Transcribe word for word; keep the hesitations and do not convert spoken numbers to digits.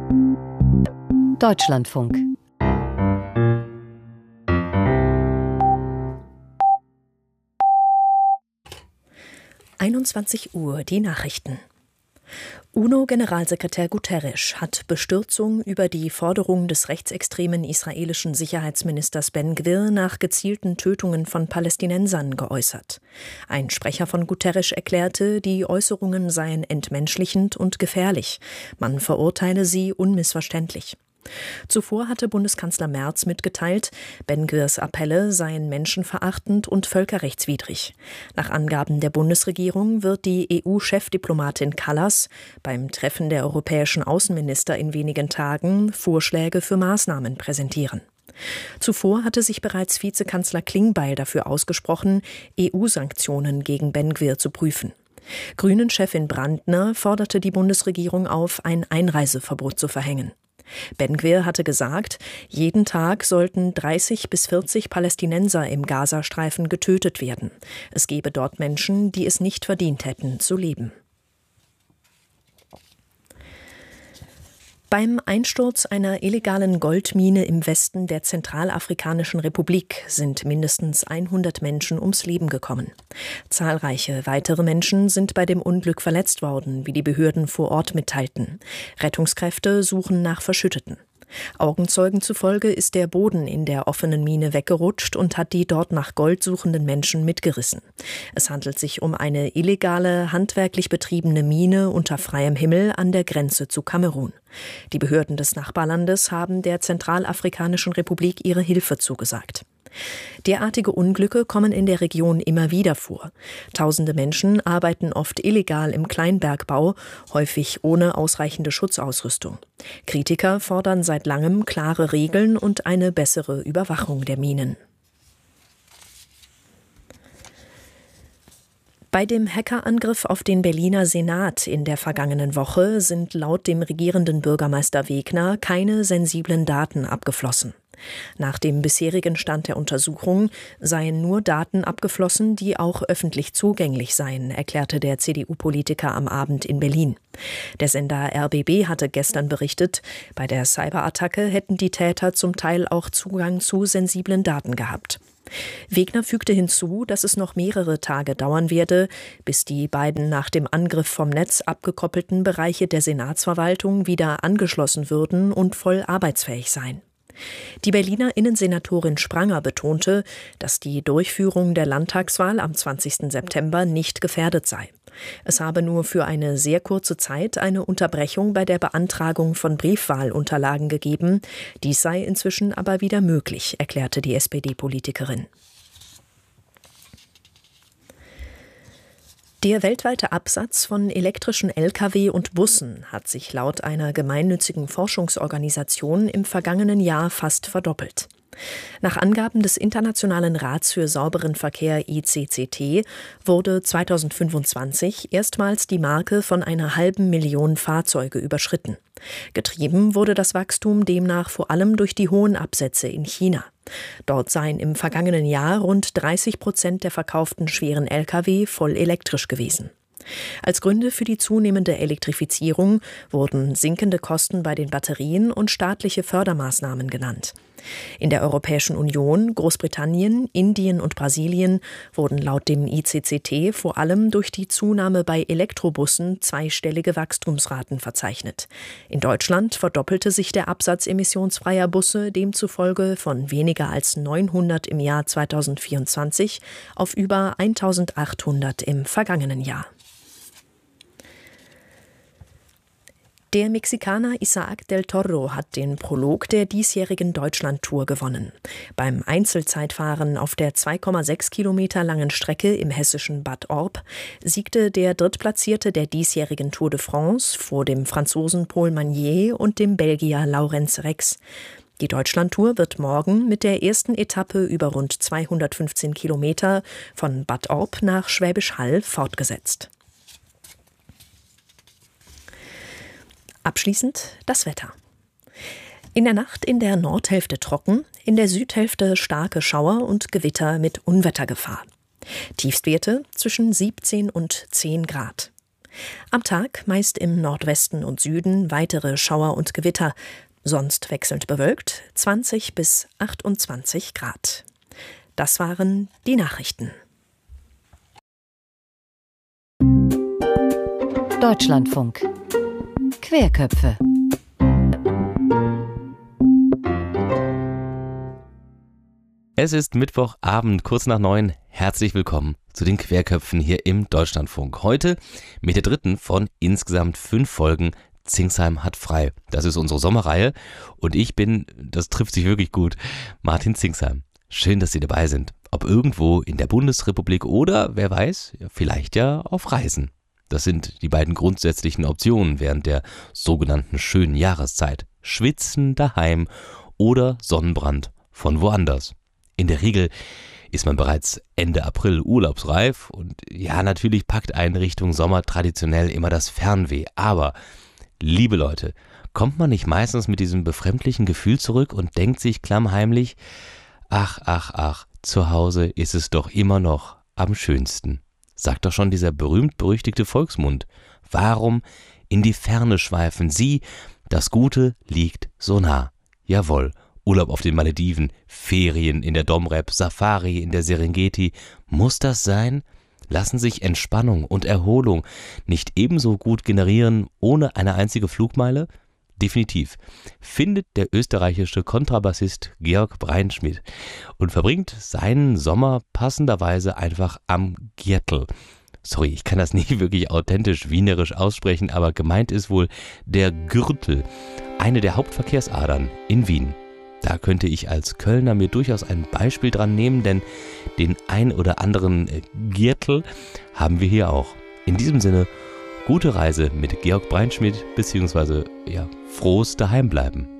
Deutschlandfunk. einundzwanzig Uhr, die Nachrichten. UNO-Generalsekretär Guterres hat Bestürzung über die Forderung des rechtsextremen israelischen Sicherheitsministers Ben Gvir nach gezielten Tötungen von Palästinensern geäußert. Ein Sprecher von Guterres erklärte, die Äußerungen seien entmenschlichend und gefährlich. Man verurteile sie unmissverständlich. Zuvor hatte Bundeskanzler Merz mitgeteilt, Ben Gvirs Appelle seien menschenverachtend und völkerrechtswidrig. Nach Angaben der Bundesregierung wird die E U-Chefdiplomatin Kallas beim Treffen der europäischen Außenminister in wenigen Tagen Vorschläge für Maßnahmen präsentieren. Zuvor hatte sich bereits Vizekanzler Klingbeil dafür ausgesprochen, E U-Sanktionen gegen Ben Gvir zu prüfen. Grünen-Chefin Brandner forderte die Bundesregierung auf, ein Einreiseverbot zu verhängen. Ben Gvir hatte gesagt, jeden Tag sollten dreißig bis vierzig Palästinenser im Gazastreifen getötet werden. Es gebe dort Menschen, die es nicht verdient hätten, zu leben. Beim Einsturz einer illegalen Goldmine im Westen der Zentralafrikanischen Republik sind mindestens hundert Menschen ums Leben gekommen. Zahlreiche weitere Menschen sind bei dem Unglück verletzt worden, wie die Behörden vor Ort mitteilten. Rettungskräfte suchen nach Verschütteten. Augenzeugen zufolge ist der Boden in der offenen Mine weggerutscht und hat die dort nach Gold suchenden Menschen mitgerissen. Es handelt sich um eine illegale, handwerklich betriebene Mine unter freiem Himmel an der Grenze zu Kamerun. Die Behörden des Nachbarlandes haben der Zentralafrikanischen Republik ihre Hilfe zugesagt. Derartige Unglücke kommen in der Region immer wieder vor. Tausende Menschen arbeiten oft illegal im Kleinbergbau, häufig ohne ausreichende Schutzausrüstung. Kritiker fordern seit langem klare Regeln und eine bessere Überwachung der Minen. Bei dem Hackerangriff auf den Berliner Senat in der vergangenen Woche sind laut dem regierenden Bürgermeister Wegner keine sensiblen Daten abgeflossen. Nach dem bisherigen Stand der Untersuchung seien nur Daten abgeflossen, die auch öffentlich zugänglich seien, erklärte der C D U-Politiker am Abend in Berlin. Der Sender R B B hatte gestern berichtet, bei der Cyberattacke hätten die Täter zum Teil auch Zugang zu sensiblen Daten gehabt. Wegner fügte hinzu, dass es noch mehrere Tage dauern werde, bis die beiden nach dem Angriff vom Netz abgekoppelten Bereiche der Senatsverwaltung wieder angeschlossen würden und voll arbeitsfähig seien. Die Berliner Innensenatorin Spranger betonte, dass die Durchführung der Landtagswahl am zwanzigsten September nicht gefährdet sei. Es habe nur für eine sehr kurze Zeit eine Unterbrechung bei der Beantragung von Briefwahlunterlagen gegeben. Dies sei inzwischen aber wieder möglich, erklärte die S P D-Politikerin. Der weltweite Absatz von elektrischen L K W und Bussen hat sich laut einer gemeinnützigen Forschungsorganisation im vergangenen Jahr fast verdoppelt. Nach Angaben des Internationalen Rats für sauberen Verkehr I C C T wurde zweitausendfünfundzwanzig erstmals die Marke von einer halben Million Fahrzeuge überschritten. Getrieben wurde das Wachstum demnach vor allem durch die hohen Absätze in China. Dort seien im vergangenen Jahr rund dreißig Prozent der verkauften schweren L K W voll elektrisch gewesen. Als Gründe für die zunehmende Elektrifizierung wurden sinkende Kosten bei den Batterien und staatliche Fördermaßnahmen genannt. In der Europäischen Union, Großbritannien, Indien und Brasilien wurden laut dem I C C T vor allem durch die Zunahme bei Elektrobussen zweistellige Wachstumsraten verzeichnet. In Deutschland verdoppelte sich der Absatz emissionsfreier Busse demzufolge von weniger als neunhundert im Jahr zweitausendvierundzwanzig auf über eintausendachthundert im vergangenen Jahr. Der Mexikaner Isaac del Toro hat den Prolog der diesjährigen Deutschland-Tour gewonnen. Beim Einzelzeitfahren auf der zwei Komma sechs Kilometer langen Strecke im hessischen Bad Orb siegte der Drittplatzierte der diesjährigen Tour de France vor dem Franzosen Paul Magnier und dem Belgier Laurens Rex. Die Deutschlandtour wird morgen mit der ersten Etappe über rund zweihundertfünfzehn Kilometer von Bad Orb nach Schwäbisch Hall fortgesetzt. Abschließend das Wetter. In der Nacht in der Nordhälfte trocken, in der Südhälfte starke Schauer und Gewitter mit Unwettergefahr. Tiefstwerte zwischen siebzehn und zehn Grad. Am Tag meist im Nordwesten und Süden weitere Schauer und Gewitter, sonst wechselnd bewölkt, zwanzig bis achtundzwanzig Grad. Das waren die Nachrichten. Deutschlandfunk. Querköpfe. Es ist Mittwochabend, kurz nach neun. Herzlich willkommen zu den Querköpfen hier im Deutschlandfunk. Heute mit der dritten von insgesamt fünf Folgen Zingsheim hat frei. Das ist unsere Sommerreihe und ich bin, das trifft sich wirklich gut, Martin Zingsheim. Schön, dass Sie dabei sind. Ob irgendwo in der Bundesrepublik oder, wer weiß, vielleicht ja auf Reisen. Das sind die beiden grundsätzlichen Optionen während der sogenannten schönen Jahreszeit. Schwitzen daheim oder Sonnenbrand von woanders. In der Regel ist man bereits Ende April urlaubsreif und ja, natürlich packt einen Richtung Sommer traditionell immer das Fernweh. Aber, liebe Leute, kommt man nicht meistens mit diesem befremdlichen Gefühl zurück und denkt sich klammheimlich, ach, ach, ach, zu Hause ist es doch immer noch am schönsten. Sagt doch schon dieser berühmt-berüchtigte Volksmund. Warum in die Ferne schweifen Sie? Das Gute liegt so nah. Jawohl. Urlaub auf den Malediven, Ferien in der Domrep, Safari in der Serengeti. Muss das sein? Lassen sich Entspannung und Erholung nicht ebenso gut generieren ohne eine einzige Flugmeile? Definitiv. Findet der österreichische Kontrabassist Georg Breinschmidt und verbringt seinen Sommer passenderweise einfach am Gürtel. Sorry, ich kann das nicht wirklich authentisch wienerisch aussprechen, aber gemeint ist wohl der Gürtel, eine der Hauptverkehrsadern in Wien. Da könnte ich als Kölner mir durchaus ein Beispiel dran nehmen, denn den ein oder anderen Gürtel haben wir hier auch. In diesem Sinne, gute Reise mit Georg Breinschmidt, beziehungsweise ja, frohes Daheimbleiben.